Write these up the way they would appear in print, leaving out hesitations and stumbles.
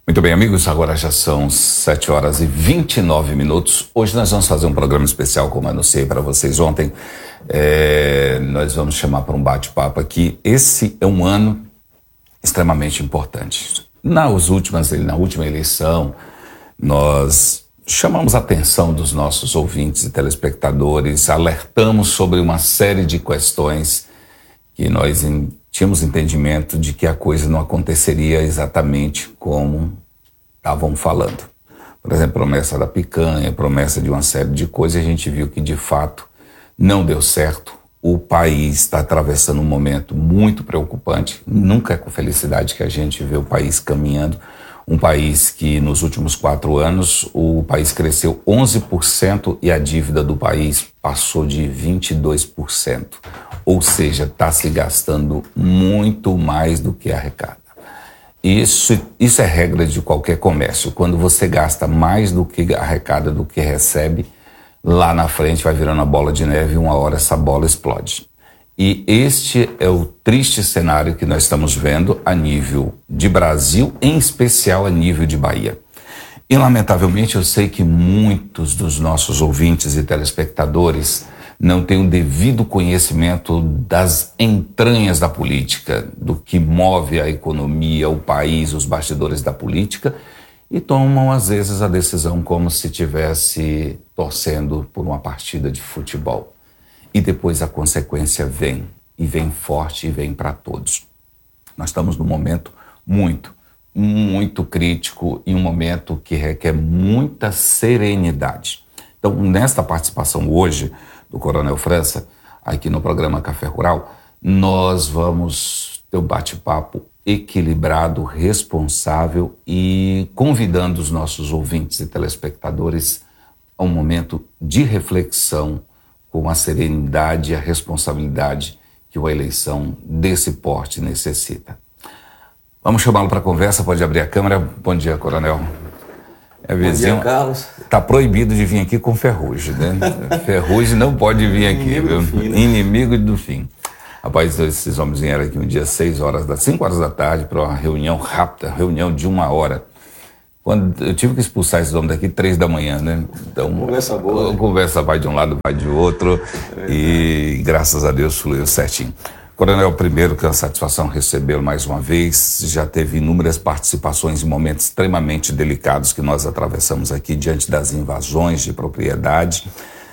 Muito bem, amigos, agora já são 7 horas e 29 minutos. Hoje nós vamos fazer um programa especial, como anunciei para vocês ontem. Nós vamos chamar para um bate-papo aqui. Esse é um ano extremamente importante. Na última eleição, nós chamamos a atenção dos nossos ouvintes e telespectadores, alertamos sobre uma série de questões que nós tínhamos entendimento de que a coisa não aconteceria exatamente como estavam falando. Por exemplo, promessa da picanha, promessa de uma série de coisas, e a gente viu que de fato não deu certo. O país está atravessando um momento muito preocupante. Nunca é com felicidade que a gente vê o país caminhando. Um país que nos últimos 4 anos o país cresceu 11% e a dívida do país passou de 22%. Ou seja, está se gastando muito mais do que arrecada. Isso é regra de qualquer comércio. Quando você gasta mais do que arrecada, do que recebe, lá na frente vai virando a bola de neve e uma hora essa bola explode. E este é o triste cenário que nós estamos vendo a nível de Brasil, em especial a nível de Bahia. E, lamentavelmente, eu sei que muitos dos nossos ouvintes e telespectadores não têm o devido conhecimento das entranhas da política, do que move a economia, o país, os bastidores da política, e tomam, às vezes, a decisão como se estivesse torcendo por uma partida de futebol. E depois a consequência vem, e vem forte, e vem para todos. Nós estamos num momento muito crítico e um momento que requer muita serenidade. Então, nesta participação hoje do Coronel França, aqui no programa Café Rural, nós vamos ter um bate-papo equilibrado, responsável e convidando os nossos ouvintes e telespectadores a um momento de reflexão com a serenidade e a responsabilidade que uma eleição desse porte necessita. Vamos chamá-lo para conversa, pode abrir a câmera. Bom dia, Coronel. Bom dia, Carlos. Está proibido de vir aqui com Ferrugem, né? Ferrugem não pode vir aqui, Inimigo do fim, né? Inimigo do fim. Rapaz, esses homens vieram aqui um dia 5 horas da tarde para uma reunião rápida, reunião de 1 hora. Quando eu tive que expulsar esses homens daqui 3 da manhã, né? Então, conversa boa. A conversa vai de um lado, vai de outro, e graças a Deus fluiu certinho. Coronel, primeiro, que é uma satisfação recebê-lo mais uma vez. Já teve inúmeras participações em momentos extremamente delicados que nós atravessamos aqui diante das invasões de propriedade.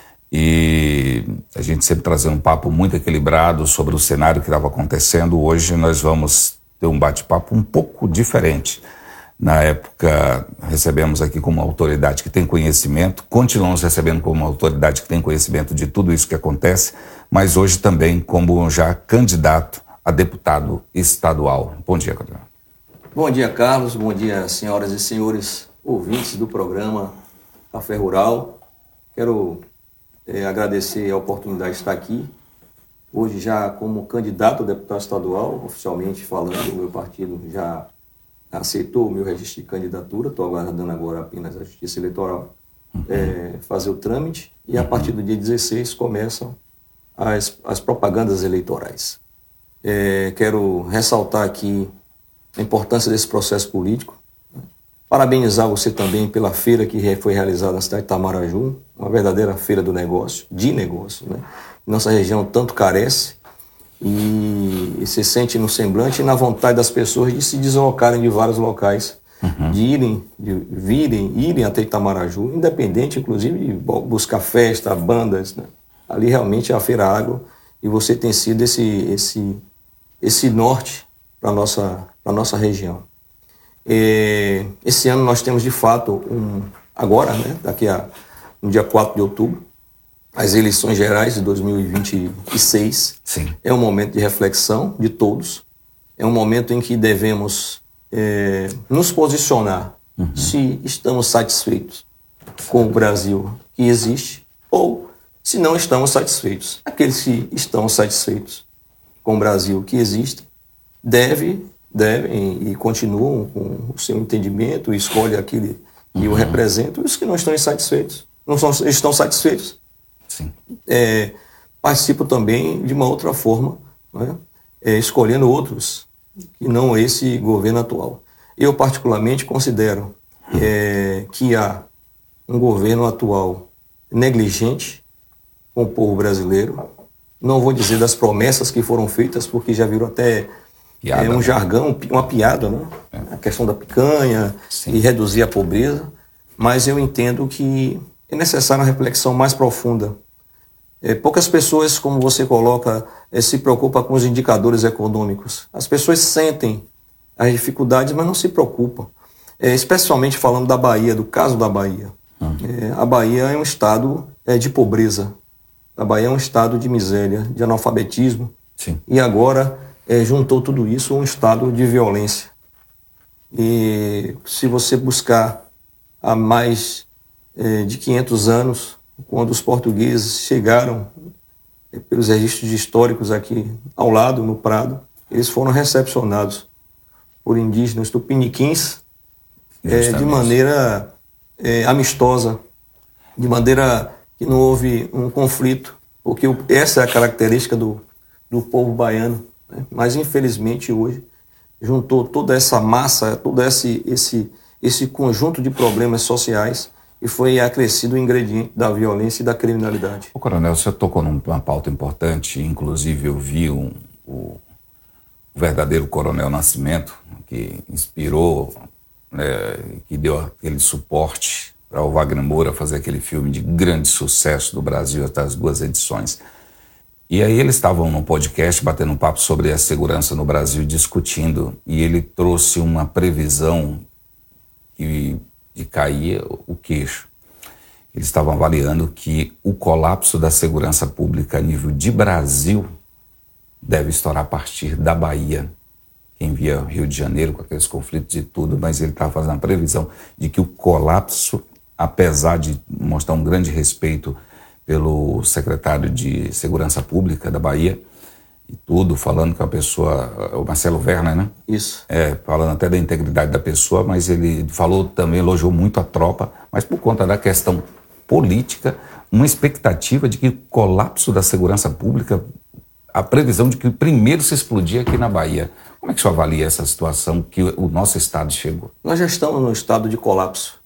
E a gente sempre trazendo um papo muito equilibrado sobre o cenário que estava acontecendo. Hoje nós vamos ter um bate-papo um pouco diferente. Na época, recebemos aqui como uma autoridade que tem conhecimento, continuamos recebendo como uma autoridade que tem conhecimento de tudo isso que acontece, mas hoje também como já candidato a deputado estadual. Bom dia, Coronel. Bom dia, Carlos. Bom dia, senhoras e senhores ouvintes do programa Café Rural. Quero agradecer a oportunidade de estar aqui. Hoje já como candidato a deputado estadual, oficialmente falando, o meu partido já aceitou o meu registro de candidatura, estou aguardando agora apenas a Justiça Eleitoral fazer o trâmite, e a partir do dia 16 começam as propagandas eleitorais. Quero ressaltar aqui a importância desse processo político, parabenizar você também pela feira que foi realizada na cidade de Itamaraju, uma verdadeira feira do negócio, né? Nossa região tanto carece, e se sente no semblante e na vontade das pessoas de se deslocarem de vários locais, de irem até Itamaraju, independente, inclusive, de buscar festa, bandas, né? Ali realmente é a Feira Agro, e você tem sido esse norte para a nossa região. Esse ano nós temos, de fato, agora, né, no dia 4 de outubro, as eleições gerais de 2026. Sim. É um momento de reflexão de todos. É um momento em que devemos nos posicionar se estamos satisfeitos com o Brasil que existe ou se não estamos satisfeitos. Aqueles que estão satisfeitos com o Brasil que existe devem e continuam com o seu entendimento, escolhe aquele que o representa, e os que não estão insatisfeitos, estão satisfeitos. Sim. Participo também de uma outra forma, né? Escolhendo outros que não esse governo atual. Eu particularmente considero que há um governo atual negligente com o povo brasileiro. Não vou dizer das promessas que foram feitas, porque já virou até um jargão, uma piada, né? A questão da picanha. Sim. E reduzir a pobreza. Mas eu entendo que é necessária uma reflexão mais profunda. Poucas pessoas, como você coloca, se preocupam com os indicadores econômicos. As pessoas sentem as dificuldades, mas não se preocupam. Especialmente falando da Bahia, do caso da Bahia. A Bahia é um estado de pobreza. A Bahia é um estado de miséria, de analfabetismo. Sim. E agora juntou tudo isso a um estado de violência. E se você buscar há mais de 500 anos, quando os portugueses chegaram pelos registros históricos aqui ao lado, no Prado, eles foram recepcionados por indígenas tupiniquins de maneira amistosa, de maneira que não houve um conflito, porque essa é a característica do povo baiano, né? Mas infelizmente hoje juntou toda essa massa, todo esse conjunto de problemas sociais e foi acrescido o ingrediente da violência e da criminalidade. O coronel, você tocou numa pauta importante, inclusive eu vi o verdadeiro Coronel Nascimento, que inspirou, que deu aquele suporte para o Wagner Moura fazer aquele filme de grande sucesso do Brasil até as 2 edições. E aí eles estavam num podcast batendo um papo sobre a segurança no Brasil, discutindo, e ele trouxe uma previsão de cair o queixo. Eles estavam avaliando que o colapso da segurança pública a nível de Brasil deve estourar a partir da Bahia. Quem via Rio de Janeiro com aqueles conflitos e tudo, mas ele estava fazendo a previsão de que o colapso, apesar de mostrar um grande respeito pelo secretário de Segurança Pública da Bahia e tudo, falando que a pessoa, o Marcelo Werner, né? Isso. Falando até da integridade da pessoa, mas ele falou também, elogiou muito a tropa, mas por conta da questão política, uma expectativa de que o colapso da segurança pública, a previsão de que primeiro se explodir aqui na Bahia. Como é que o senhor avalia essa situação que o nosso estado chegou? Nós já estamos no estado de colapso.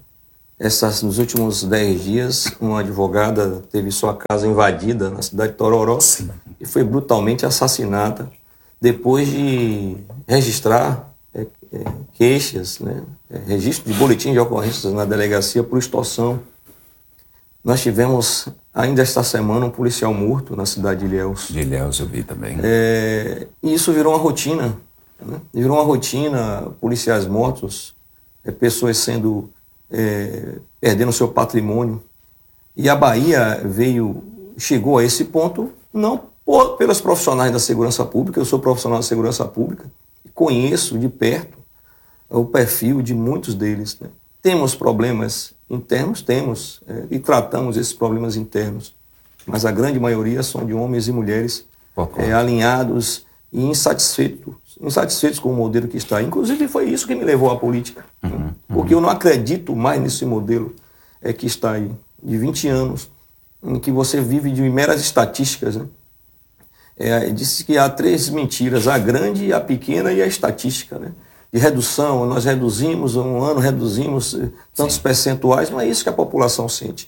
Nos últimos 10 dias, uma advogada teve sua casa invadida na cidade de Tororó. Sim. E foi brutalmente assassinada depois de registrar queixas, né? Registro de boletim de ocorrências na delegacia por extorsão. Nós tivemos ainda esta semana um policial morto na cidade de Ilhéus. De Ilhéus eu vi também. E isso virou uma rotina, né? Virou uma rotina, policiais mortos, pessoas perdendo seu patrimônio. E a Bahia chegou a esse ponto não pelos profissionais da segurança pública. Eu sou profissional da segurança pública e conheço de perto o perfil de muitos deles, né? Temos problemas internos, e tratamos esses problemas internos, mas a grande maioria são de homens e mulheres alinhados e insatisfeitos com o modelo que está. Inclusive foi isso que me levou à política, porque eu não acredito mais nesse modelo que está aí, de 20 anos, em que você vive de meras estatísticas, né? Disse que há 3 mentiras, a grande, a pequena e a estatística, né? De redução, nós reduzimos, um ano reduzimos tantos percentuais, não é isso que a população sente.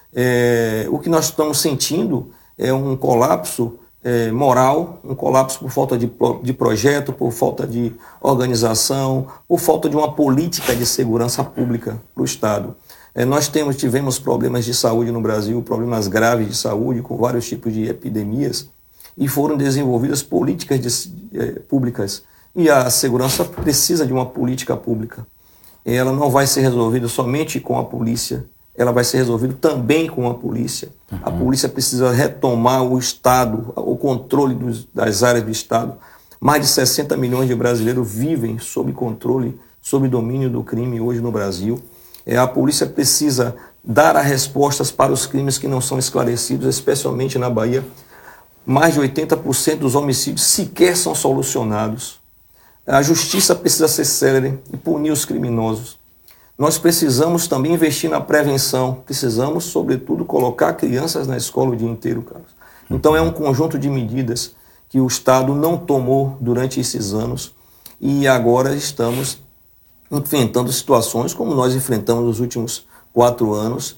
O que nós estamos sentindo é um colapso moral, um colapso por falta de projeto, por falta de organização, por falta de uma política de segurança pública para o Estado. Nós tivemos problemas de saúde no Brasil, problemas graves de saúde, com vários tipos de epidemias, e foram desenvolvidas políticas públicas. E a segurança precisa de uma política pública. Ela não vai ser resolvida somente com a polícia, ela vai ser resolvida também com a polícia. A polícia precisa retomar o Estado, o controle das áreas do Estado. Mais de 60 milhões de brasileiros vivem sob controle, sob domínio do crime hoje no Brasil. A polícia precisa dar as respostas para os crimes que não são esclarecidos, especialmente na Bahia. Mais de 80% dos homicídios sequer são solucionados. A justiça precisa ser célere e punir os criminosos. Nós precisamos também investir na prevenção. Precisamos, sobretudo, colocar crianças na escola o dia inteiro, Carlos. Então é um conjunto de medidas que o Estado não tomou durante esses anos e agora estamos enfrentando situações como nós enfrentamos nos últimos 4 anos,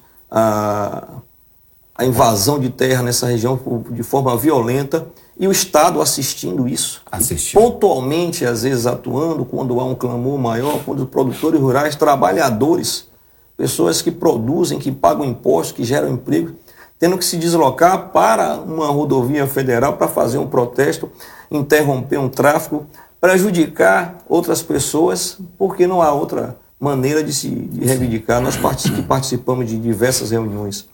a invasão de terra nessa região de forma violenta, e o Estado assistindo isso, pontualmente, às vezes atuando quando há um clamor maior, quando os produtores rurais, trabalhadores, pessoas que produzem, que pagam impostos, que geram emprego, tendo que se deslocar para uma rodovia federal para fazer um protesto, interromper um tráfego, prejudicar outras pessoas, porque não há outra maneira de reivindicar. Nós participamos de diversas reuniões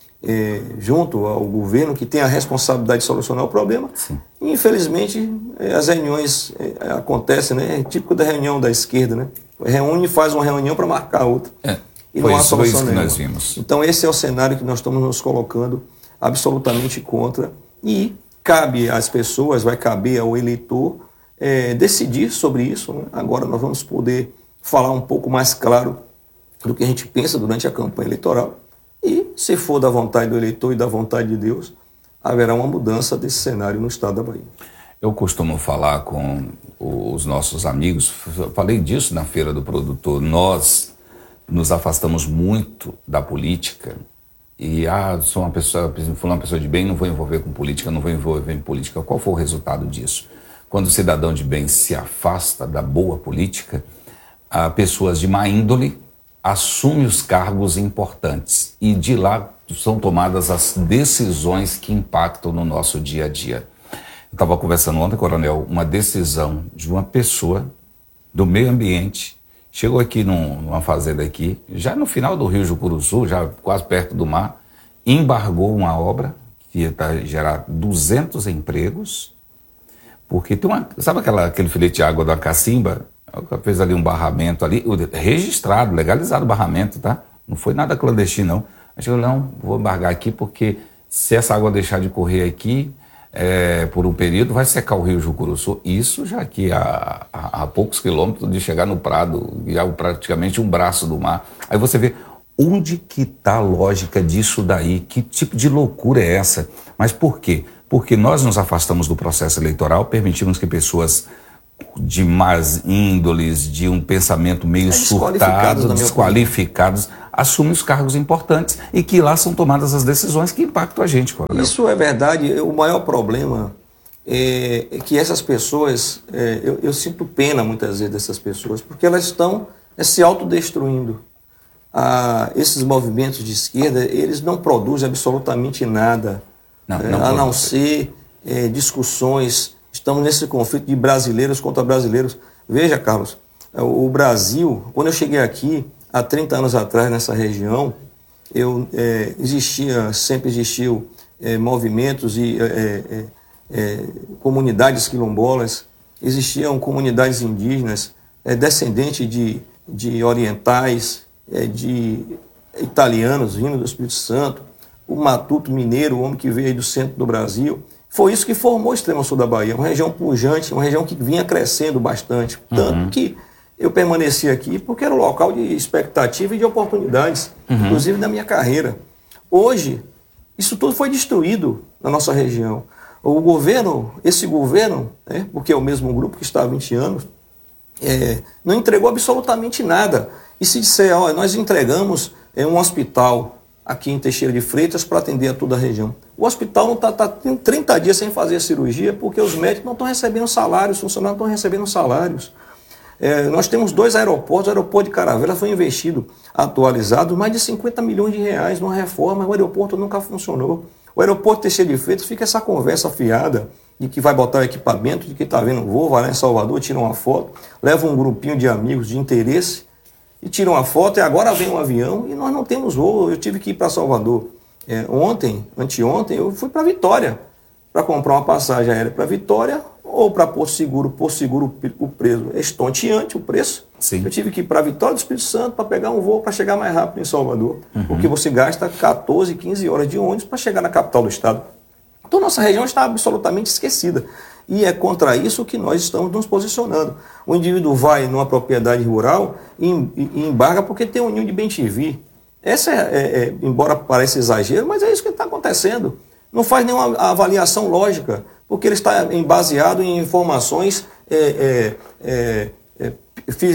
junto ao governo, que tem a responsabilidade de solucionar o problema. Sim. E, infelizmente, as reuniões acontecem, né? É típico da reunião da esquerda, né? Reúne e faz uma reunião para marcar outra. E não há solução nenhuma. Nós vimos. Então, esse é o cenário que nós estamos nos colocando absolutamente contra. E cabe às pessoas, vai caber ao eleitor decidir sobre isso, né? Agora nós vamos poder falar um pouco mais claro do que a gente pensa durante a campanha eleitoral. E, se for da vontade do eleitor e da vontade de Deus, haverá uma mudança desse cenário no estado da Bahia. Eu costumo falar com os nossos amigos, falei disso na Feira do Produtor, nós nos afastamos muito da política e, sou uma pessoa de bem, não vou envolver com política, não vou envolver em política. Qual foi o resultado disso? Quando o cidadão de bem se afasta da boa política, pessoas de má índole assumem os cargos importantes e de lá são tomadas as decisões que impactam no nosso dia a dia. Eu estava conversando ontem, coronel, uma decisão de uma pessoa do meio ambiente, chegou aqui numa fazenda aqui, já no final do Rio Jucuruçu, já quase perto do mar, embargou uma obra que ia gerar 200 empregos, porque tem sabe aquele filete de água da cacimba? Fez ali um barramento ali, registrado, legalizado o barramento, tá? Não foi nada clandestino, não. A gente falou, não, vou embargar aqui porque se essa água deixar de correr aqui por um período, vai secar o Rio Jucuruçu. Isso já aqui a poucos quilômetros de chegar no Prado, já praticamente um braço do mar. Aí você vê onde que está a lógica disso daí, que tipo de loucura é essa? Mas por quê? Porque nós nos afastamos do processo eleitoral, permitimos que pessoas de más índoles, de um pensamento meio surtado, desqualificados, assumem os cargos importantes e que lá são tomadas as decisões que impactam a gente, coronel. Isso é verdade. O maior problema é que essas pessoas, eu sinto pena muitas vezes dessas pessoas, porque elas estão se autodestruindo. Esses movimentos de esquerda, eles não produzem absolutamente nada, a não ser discussões. Estamos nesse conflito de brasileiros contra brasileiros. Veja, Carlos, o Brasil, quando eu cheguei aqui, há 30 anos atrás, nessa região, sempre existiu movimentos e comunidades quilombolas, existiam comunidades indígenas, descendentes de orientais, de italianos vindo do Espírito Santo, o matuto mineiro, o homem que veio aí do centro do Brasil. Foi isso que formou o extremo sul da Bahia, uma região pujante, uma região que vinha crescendo bastante. Tanto que eu permaneci aqui porque era um local de expectativa e de oportunidades, inclusive na minha carreira. Hoje, isso tudo foi destruído na nossa região. Esse governo, porque é o mesmo grupo que está há 20 anos, não entregou absolutamente nada. E se disser, nós entregamos um hospital aqui em Teixeira de Freitas para atender a toda a região. O hospital não está 30 dias sem fazer a cirurgia porque os médicos não estão recebendo salários, os funcionários não estão recebendo salários. Nós temos 2 aeroportos, o aeroporto de Caravela foi investido, atualizado, mais de 50 milhões de reais numa reforma, o aeroporto nunca funcionou. O aeroporto Teixeira de Freitas fica essa conversa fiada de que vai botar o equipamento, de que está vendo o voo, vai lá em Salvador, tira uma foto, leva um grupinho de amigos de interesse, e tiram uma foto, e agora vem um avião, e nós não temos voo. Eu tive que ir para Salvador. Anteontem, eu fui para Vitória, para comprar uma passagem aérea para Vitória, ou para Porto Seguro o preço é estonteante, o preço. Sim. Eu tive que ir para Vitória do Espírito Santo para pegar um voo para chegar mais rápido em Salvador, porque você gasta 14, 15 horas de ônibus para chegar na capital do estado. Então nossa região está absolutamente esquecida. E é contra isso que nós estamos nos posicionando. O indivíduo vai numa propriedade rural e embarga porque tem um ninho de bem-te-vi. Essa embora pareça exagero, mas é isso que está acontecendo. Não faz nenhuma avaliação lógica, porque ele está baseado em informações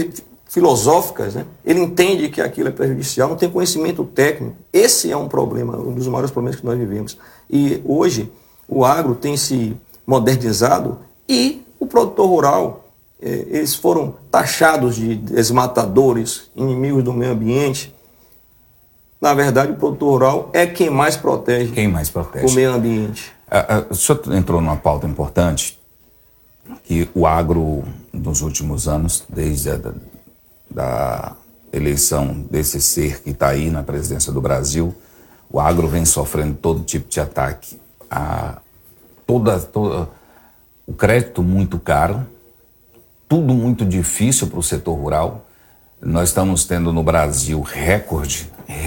filosóficas, né? Ele entende que aquilo é prejudicial, não tem conhecimento técnico. Esse é um problema, um dos maiores problemas que nós vivemos. E hoje o agro tem se modernizado e o produtor rural, eles foram taxados de desmatadores, inimigos do meio ambiente. Na verdade, o produtor rural é quem mais protege, o meio ambiente. O senhor entrou numa pauta importante, que o agro, nos últimos anos, desde da eleição desse ser que está aí na presidência do Brasil, o agro vem sofrendo todo tipo de ataque. O crédito muito caro, tudo muito difícil para o setor rural. Nós estamos tendo no Brasil recorde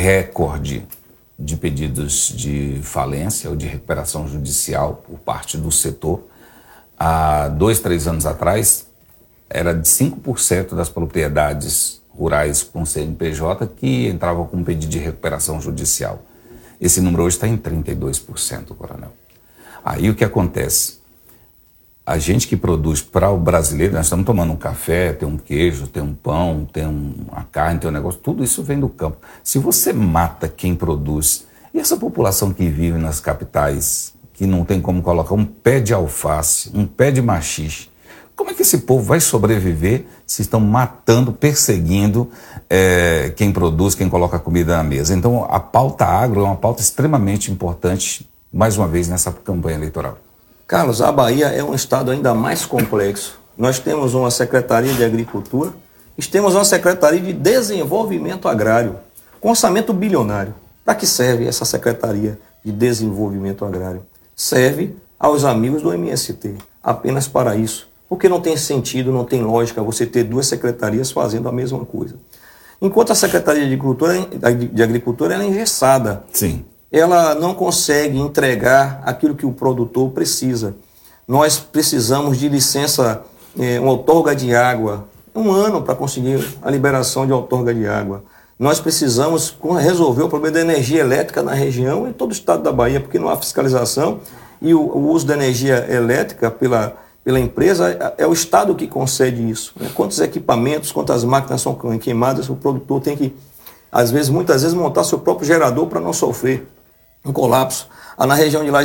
de pedidos de falência ou de recuperação judicial por parte do setor. Há 2, 3 anos atrás, era de 5% das propriedades rurais com CNPJ que entravam com pedido de recuperação judicial. Esse número hoje está em 32%, coronel. Aí o que acontece? A gente que produz para o brasileiro, nós estamos tomando um café, tem um queijo, tem um pão, tem uma carne, tem um negócio, tudo isso vem do campo. Se você mata quem produz, e essa população que vive nas capitais, que não tem como colocar um pé de alface, um pé de maxixe, como é que esse povo vai sobreviver se estão matando, perseguindo quem produz, quem coloca comida na mesa? Então a pauta agro é uma pauta extremamente importante, mais uma vez, nessa campanha eleitoral. Carlos, a Bahia é um estado ainda mais complexo. Nós temos uma Secretaria de Agricultura e temos uma Secretaria de Desenvolvimento Agrário, com orçamento bilionário. Para que serve essa Secretaria de Desenvolvimento Agrário? Serve aos amigos do MST, apenas para isso. Porque não tem sentido, não tem lógica você ter 2 secretarias fazendo a mesma coisa. Enquanto a Secretaria de Agricultura ela é engessada. Sim. Ela não consegue entregar aquilo que o produtor precisa. Nós precisamos de licença, uma outorga de água, 1 ano para conseguir a liberação de outorga de água. Nós precisamos resolver o problema da energia elétrica na região e em todo o estado da Bahia, porque não há fiscalização e o uso da energia elétrica pela empresa é o estado que concede isso. Quantos equipamentos, quantas máquinas são queimadas, o produtor tem que, muitas vezes, montar seu próprio gerador para não sofrer um colapso. Na região de lá